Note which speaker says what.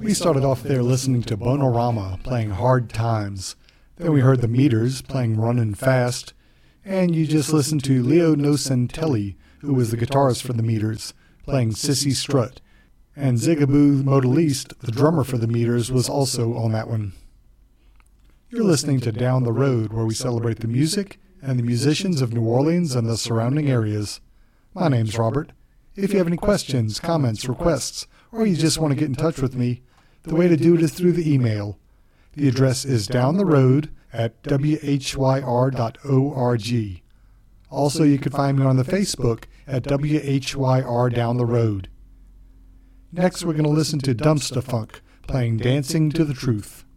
Speaker 1: We started off there listening to Bonorama playing Hard Times. Then we heard the Meters playing Runnin' Fast. And you just listened to Leo Nocentelli, who was the guitarist for the Meters, playing Sissy Strut. And Zigaboo Modaliste, the drummer for the Meters, was also on that one. You're listening to Down the Road, where we celebrate the music and the musicians of New Orleans and the surrounding areas. My name's Robert. If you have any questions, comments, requests, or you just want to get in touch with me, the way to do it is through the email. The address is downtheroad@whyr.org. Also, you can find me on the Facebook at WHYR Down the Road. Next, we're going to listen to Dumpster Funk playing Dancing to the Truth.